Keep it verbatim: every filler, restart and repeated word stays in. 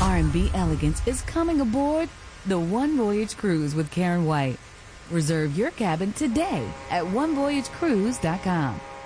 R and B elegance is coming aboard the One Voyage Cruise with Karen White. Reserve your cabin today at one voyage cruise dot com.